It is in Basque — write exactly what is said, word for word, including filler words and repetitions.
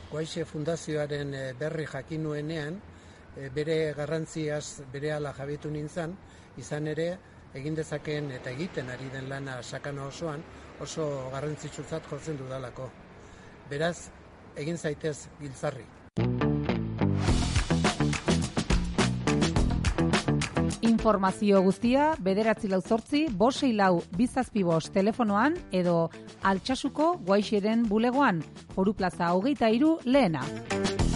Guaixe Fundazioaren berri jakin nuenean, bere garrantziaz berehala jabetu nintzen, izan ere egin dezakeen eta egiten ari den lana sakana osoan oso garrantzitsutzat jotzen dudalako. Beraz, egin zaitez giltzarri. Informazio guztia bederatzi lau zortzi, bost sei lau, bi zazpi bost telefonoan edo Altsasuko Guaixeren bulegoan, Foru Plaza hogeita hiru lehena.